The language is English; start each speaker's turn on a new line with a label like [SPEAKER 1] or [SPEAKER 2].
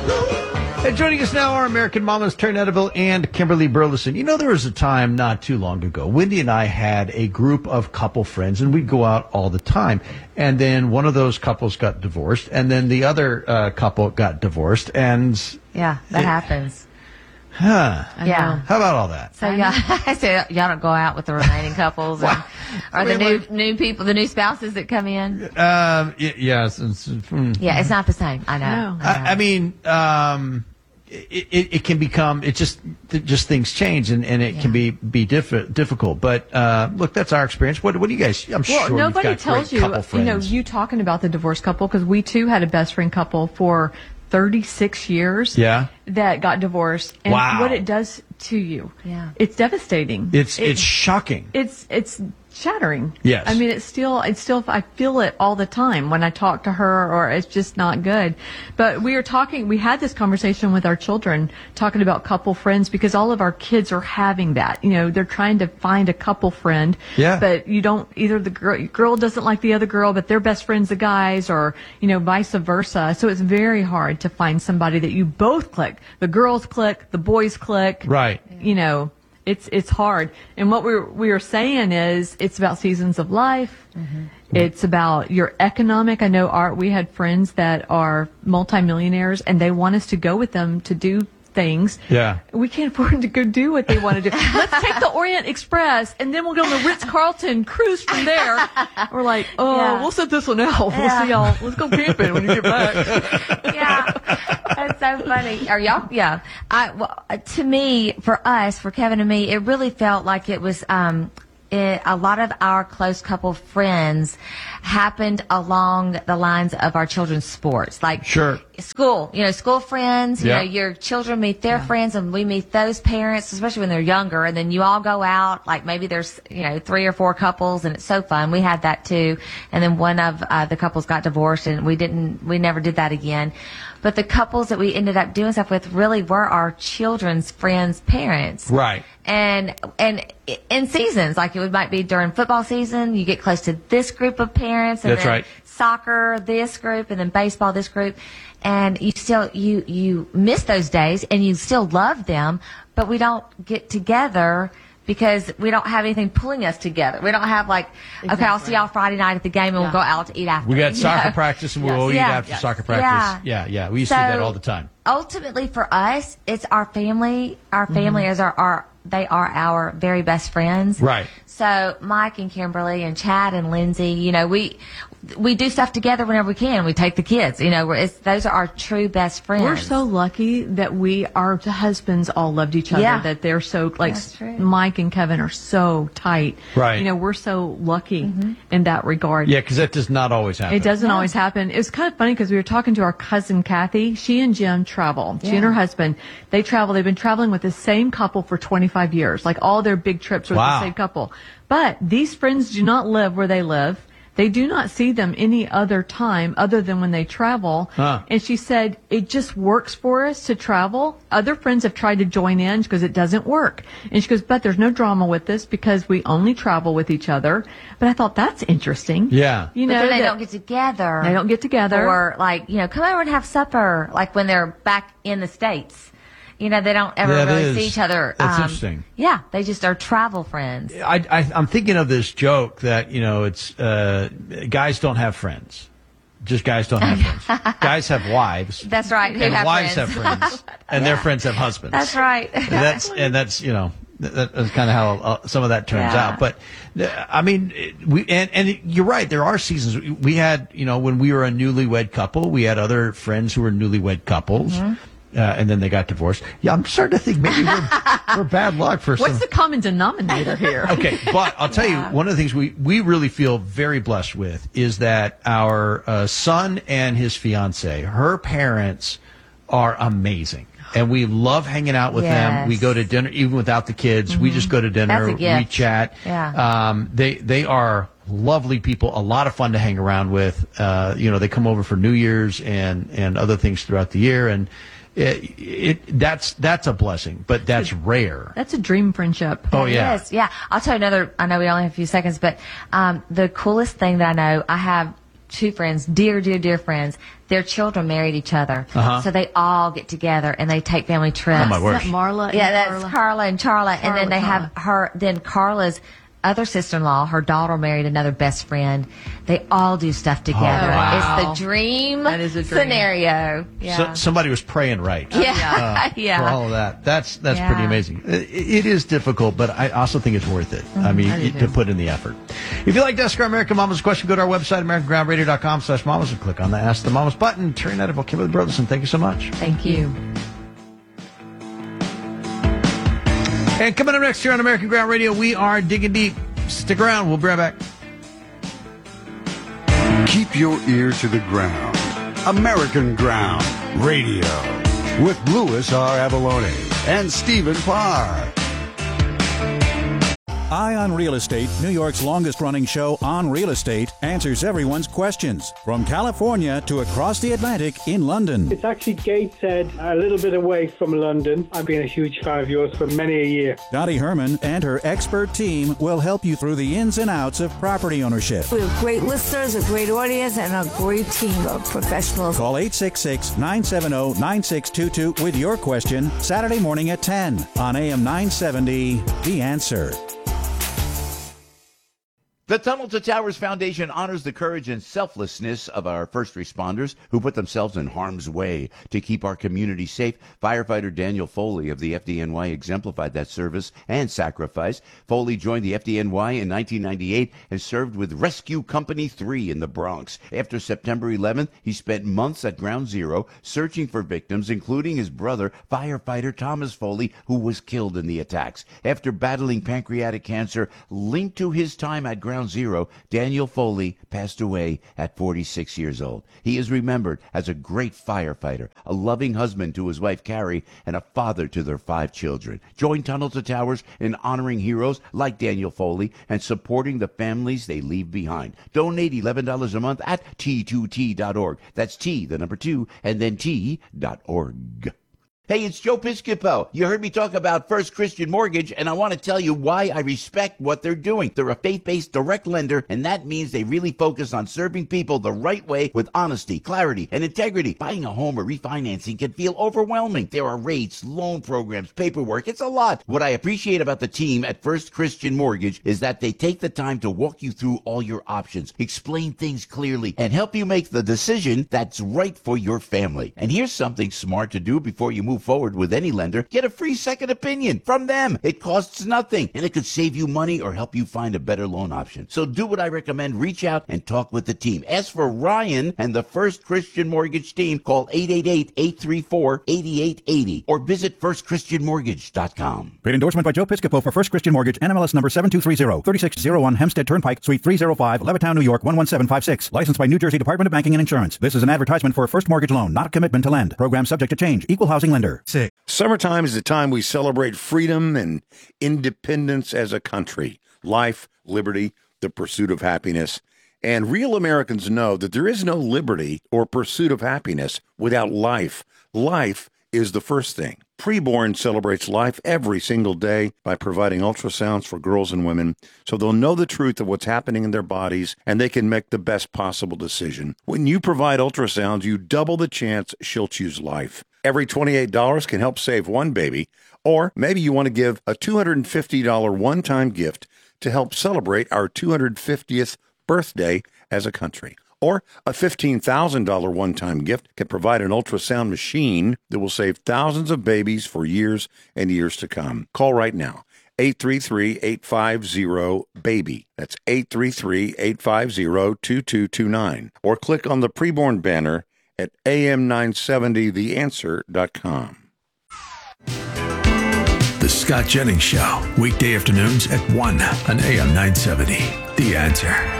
[SPEAKER 1] And joining us now are American Mamas Taryn Edible and Kimberly Burleson. You know, there was a time not too long ago, Wendy and I had a group of couple friends, and we'd go out all the time. And then one of those couples got divorced, and then the other couple got divorced. And
[SPEAKER 2] yeah, that happens.
[SPEAKER 1] Huh.
[SPEAKER 2] Yeah.
[SPEAKER 1] How about all that?
[SPEAKER 2] So I say y'all don't go out with the remaining couples or the new people, the new spouses that come in.
[SPEAKER 1] Yes.
[SPEAKER 2] Yeah, it's not the same. I know.
[SPEAKER 1] I mean, it can become, just things change and it can be difficult. But look, that's our experience. What do you guys? I'm sure
[SPEAKER 3] nobody
[SPEAKER 1] you've got
[SPEAKER 3] tells
[SPEAKER 1] great couple friends.
[SPEAKER 3] you talking about the divorced couple, because we too had a best friend couple for 36 years.
[SPEAKER 1] Yeah.
[SPEAKER 3] That got divorced, and
[SPEAKER 1] wow.
[SPEAKER 3] what it does to you.
[SPEAKER 2] Yeah.
[SPEAKER 3] It's devastating.
[SPEAKER 1] It's shocking.
[SPEAKER 3] It's shattering.
[SPEAKER 1] Yes.
[SPEAKER 3] I mean, it's still, I feel it all the time when I talk to her, or it's just not good. But we had this conversation with our children, talking about couple friends, because all of our kids are having that. You know, they're trying to find a couple friend.
[SPEAKER 1] Yeah.
[SPEAKER 3] But either the girl doesn't like the other girl, but they're best friends, the guys, or, vice versa. So it's very hard to find somebody that you both click. The girls click, the boys click.
[SPEAKER 1] Right.
[SPEAKER 3] It's hard. And what we are saying is it's about seasons of life. Mm-hmm. It's about your economic. I know, Art, we had friends that are multimillionaires, and they want us to go with them to do things.
[SPEAKER 1] Yeah.
[SPEAKER 3] We can't afford to go do what they want to do. Let's take the Orient Express, and then we'll go on the Ritz-Carlton cruise from there. We're like, we'll set this one out. We'll see y'all. Let's go camping when you get back.
[SPEAKER 2] Yeah. That's so funny. Are y'all? Yeah. To me, for Kevin and me, it really felt like it was, a lot of our close couple friends happened along the lines of our children's sports, like school friends.
[SPEAKER 1] Yeah.
[SPEAKER 2] Your children meet their friends, and we meet those parents, especially when they're younger. And then you all go out, like maybe there's 3 or 4 couples, and it's so fun. We had that too. And then one of the couples got divorced, and we never did that again. But the couples that we ended up doing stuff with really were our children's friends' parents.
[SPEAKER 1] Right.
[SPEAKER 2] And in seasons, like it might be during football season, you get close to this group of parents, and
[SPEAKER 1] that's
[SPEAKER 2] then
[SPEAKER 1] right.
[SPEAKER 2] Soccer, this group, and then baseball, this group. And you still, you miss those days, and you still love them, but we don't get together because we don't have anything pulling us together. We don't have okay, I'll see y'all Friday night at the game, and we'll go out to eat after.
[SPEAKER 1] We got soccer practice, and we'll eat after soccer practice. Yeah. We used to do that all the time.
[SPEAKER 2] Ultimately, for us, it's our family. Our family is they are our very best friends.
[SPEAKER 1] Right.
[SPEAKER 2] So Mike and Kimberly and Chad and Lindsay, we do stuff together whenever we can. We take the kids. Those are our true best friends.
[SPEAKER 3] We're so lucky that our husbands all loved each other.
[SPEAKER 2] Yeah.
[SPEAKER 3] That they're so
[SPEAKER 2] That's true.
[SPEAKER 3] Mike and Kevin are so tight.
[SPEAKER 1] Right.
[SPEAKER 3] We're so lucky in that regard.
[SPEAKER 1] Yeah, because that does not always happen.
[SPEAKER 3] It doesn't always happen. It was kind of funny because we were talking to our cousin Kathy. She and Jim travel. She and her husband, they travel. They've been traveling with the same couple for 25 years. Like all their big trips are with the same couple. But these friends do not live where they live. They do not see them any other time other than when they travel. Huh. And she said, it just works for us to travel. Other friends have tried to join in because it doesn't work. And she goes, but there's no drama with this because we only travel with each other. But I thought that's interesting.
[SPEAKER 1] Yeah.
[SPEAKER 2] But then they don't get together.
[SPEAKER 3] They don't get together.
[SPEAKER 2] Or come over and have supper, like when they're back in the States. They don't ever really see each other.
[SPEAKER 1] That's interesting.
[SPEAKER 2] Yeah, they just are travel friends.
[SPEAKER 1] I'm thinking of this joke that, it's guys don't have friends. Just guys don't have friends. Guys have wives.
[SPEAKER 2] That's right.
[SPEAKER 1] And wives have friends. And their friends have husbands.
[SPEAKER 2] That's right.
[SPEAKER 1] That's that's kind of how some of that turns out. But I mean, and you're right. There are seasons. We had, when we were a newlywed couple, we had other friends who were newlywed couples. Mm-hmm. And then they got divorced. Yeah, I'm starting to think maybe we're bad luck for some.
[SPEAKER 3] What's the common denominator here?
[SPEAKER 1] Okay, but I'll tell you, one of the things we really feel very blessed with is that our son and his fiance, her parents are amazing. And we love hanging out with them. We go to dinner, even without the kids. We just go to dinner. We chat.
[SPEAKER 2] Yeah.
[SPEAKER 1] They are lovely people, a lot of fun to hang around with. They come over for New Year's and other things throughout the year. And that's a blessing, but that's rare.
[SPEAKER 3] That's a dream friendship.
[SPEAKER 1] Oh, yeah.
[SPEAKER 2] Yeah. I'll tell you another, I know we only have a few seconds, but the coolest thing that I know, I have two friends, dear friends. Their children married each other, so they all get together and they take family trips.
[SPEAKER 1] Oh my word!
[SPEAKER 3] Is that Marla?
[SPEAKER 2] Yeah, that's Carla and Charla, and then they have her. Then Carla's other sister-in-law, her daughter married another best friend. They all do stuff together.
[SPEAKER 3] Wow.
[SPEAKER 2] It's the dream.
[SPEAKER 3] That is a dream
[SPEAKER 2] scenario. Yeah.
[SPEAKER 1] So, somebody was praying right.
[SPEAKER 2] Yeah.
[SPEAKER 1] For all of that. That's pretty amazing. It is difficult, but I also think it's worth it. I mean, to put in the effort. If you'd like to ask our American Mamas a question, go to our website, AmericanGroundRadio.com/mamas, and click on the Ask the Mamas button. Terry Netterville, Kimberly Brotherson, thank you so much.
[SPEAKER 2] Thank you.
[SPEAKER 1] And coming up next here on American Ground Radio, we are digging deep. Stick around. We'll be right back.
[SPEAKER 4] Keep your ear to the ground. American Ground Radio with Louis R. Avalone and Stephen Parr.
[SPEAKER 5] Eye on Real Estate, New York's longest-running show on real estate, answers everyone's questions. From California to across the Atlantic in London.
[SPEAKER 6] It's actually Gateshead, a little bit away from London. I've been a huge fan of yours for many a year.
[SPEAKER 5] Dottie Herman and her expert team will help you through the ins and outs of property ownership.
[SPEAKER 7] We have great listeners, a great audience, and a great team of professionals.
[SPEAKER 5] Call 866-970-9622 with your question Saturday morning at 10 on AM 970, The Answer.
[SPEAKER 8] The Tunnel to Towers Foundation honors the courage and selflessness of our first responders who put themselves in harm's way to keep our community safe. Firefighter Daniel Foley of the FDNY exemplified that service and sacrifice. Foley joined the FDNY in 1998 and served with Rescue Company 3 in the Bronx. After September 11th, he spent months at Ground Zero searching for victims, including his brother, firefighter Thomas Foley, who was killed in the attacks. After battling pancreatic cancer linked to his time at Ground Zero, Daniel Foley passed away at 46 years old. He is remembered as a great firefighter, a loving husband to his wife Carrie, and a father to their 5 children. Join Tunnel to Towers in honoring heroes like Daniel Foley and supporting the families they leave behind. Donate $11 a month at T2T.org. That's T, the number 2, and then T.org. Hey, it's Joe Piscopo. You heard me talk about First Christian Mortgage, and I want to tell you why I respect what they're doing. They're a faith-based direct lender, and that means they really focus on serving people the right way with honesty, clarity, and integrity. Buying a home or refinancing can feel overwhelming. There are rates, loan programs, paperwork. It's a lot. What I appreciate about the team at First Christian Mortgage is that they take the time to walk you through all your options, explain things clearly, and help you make the decision that's right for your family. And here's something smart to do before you move forward with any lender. Get a free second opinion from them. It costs nothing, and it could save you money or help you find a better loan option. So do what I recommend. Reach out and talk with the team. Ask for Ryan and the First Christian Mortgage team. Call 888-834-8880 or visit firstchristianmortgage.com.
[SPEAKER 5] Paid endorsement by Joe Piscopo for First Christian Mortgage, NMLS number 7230, 3601 Hempstead Turnpike, Suite 305, Levittown, New York 11756. Licensed by New Jersey Department of Banking and Insurance. This is an advertisement for a first mortgage loan, not a commitment to lend. Program subject to change. Equal housing lender.
[SPEAKER 9] Summertime is the time we celebrate freedom and independence as a country. Life, liberty, the pursuit of happiness. And real Americans know that there is no liberty or pursuit of happiness without life. Life is the first thing. Preborn celebrates life every single day by providing ultrasounds for girls and women so they'll know the truth of what's happening in their bodies and they can make the best possible decision. When you provide ultrasounds, you double the chance she'll choose life. Every $28 can help save one baby, or maybe you want to give a $250 one-time gift to help celebrate our 250th birthday as a country. Or a $15,000 one-time gift can provide an ultrasound machine that will save thousands of babies for years and years to come. Call right now. 833-850-BABY. That's 833-850-2229. Or click on the preborn banner at am970theanswer.com.
[SPEAKER 10] The Scott Jennings Show, weekday afternoons at 1 on AM 970. The Answer.